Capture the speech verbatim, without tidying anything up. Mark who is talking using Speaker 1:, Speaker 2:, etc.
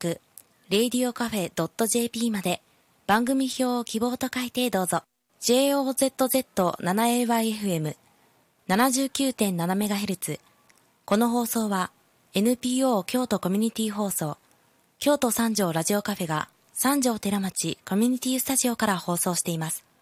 Speaker 1: ク、レイディオカフェ .jp まで番組表を希望と書いてどうぞ。ジェイオーゼットゼットセブンエーワイエフエムななじゅうきゅうてんななメガヘルツ。この放送は エヌピーオー 京都コミュニティ放送、京都三条ラジオカフェが三条寺町コミュニティスタジオから放送しています。